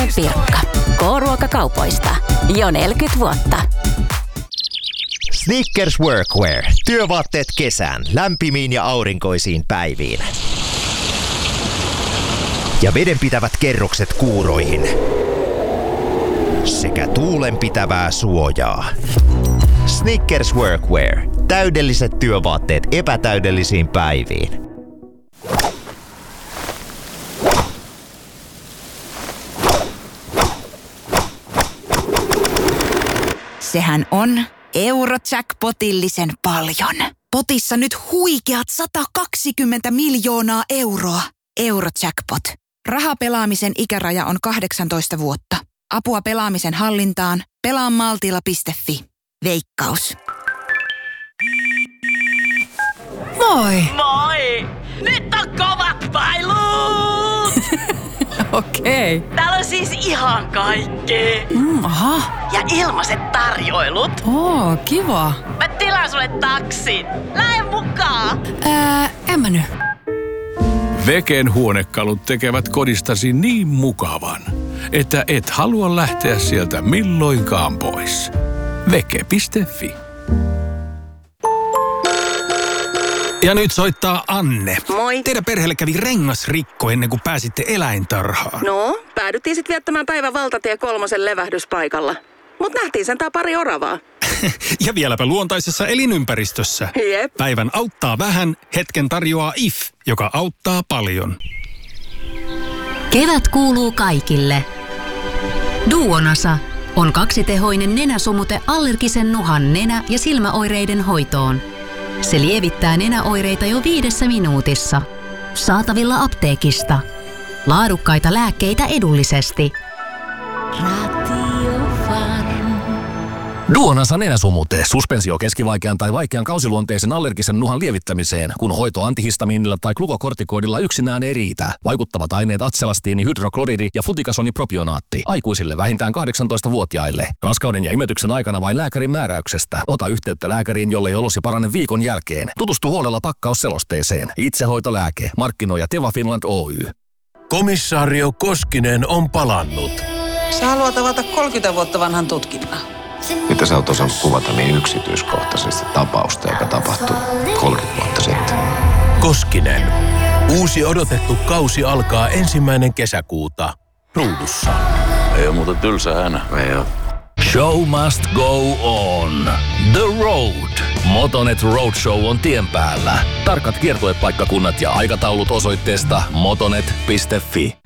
tai Pirkka. K-ruokakaupoista. Jo 40 vuotta. Snickers Workwear. Työvaatteet kesään, lämpimiin ja aurinkoisiin päiviin. Ja vedenpitävät kerrokset kuuroihin. Sekä tuulenpitävää suojaa. Snickers Workwear. Täydelliset työvaatteet epätäydellisiin päiviin. Sehän on Eurojackpotillisen paljon. Potissa nyt huikeat 120 miljoonaa euroa. Eurojackpot. Rahapelaamisen ikäraja on 18 vuotta. Apua pelaamisen hallintaan. Pelaamaltilla.fi. Veikkaus. Moi! Moi! Nyt on kovat pailut! Okei. Täällä on siis ihan kaikki. Aha. Ja ilmaiset tarjoilut. Oo, kiva. Mä tilaan sulle taksin. Lähde mukaan! En mä nyt. Veken huonekalut tekevät kodistasi niin mukavan, että et halua lähteä sieltä milloinkaan pois. Veke.fi. Ja nyt soittaa Anne. Moi. Teidän perheelle kävi rengasrikko ennen kuin pääsitte eläintarhaan. No, päädyttiin sitten viettämään päivän valtatie 3 levähdyspaikalla. Mut nähtiin sentään pari oravaa. Ja vieläpä luontaisessa elinympäristössä. Jep. Päivän auttaa vähän, hetken tarjoaa IF, joka auttaa paljon. Kevät kuuluu kaikille. Duonasa on kaksitehoinen nenäsumute allergisen nuhan nenä- ja silmäoireiden hoitoon. Se lievittää nenäoireita jo 5 minuutissa. Saatavilla apteekista. Laadukkaita lääkkeitä edullisesti. Duonasa nenäsumute, suspensio keskivaikean tai vaikean kausiluonteisen allergisen nuhan lievittämiseen, kun hoito antihistamiinilla tai glukokortikoidilla yksinään ei riitä. Vaikuttavat aineet atselastiini, hydrokloridi ja flutikasonipropionaatti. Aikuisille vähintään 18-vuotiaille. Raskauden ja imetyksen aikana vain lääkärin määräyksestä. Ota yhteyttä lääkäriin, jollei olosi parane viikon jälkeen. Tutustu huolella pakkausselosteeseen. Itsehoitolääke. Markkinoi Teva Finland Oy. Komissaario Koskinen on palannut. Sä haluat avata 30 vuotta vanhan tutkinnan. Mitä sä oot osannut kuvata niin yksityiskohtaisesti tapausta, joka tapahtui 30 vuotta sitten? Koskinen. Uusi odotettu kausi alkaa 1. kesäkuuta. Ruudussa. Ei oo muuten tylsä hänä. Ei oo. Show must go on. The Road. Motonet Roadshow on tien päällä. Tarkat kiertuepaikkakunnat ja aikataulut osoitteesta motonet.fi.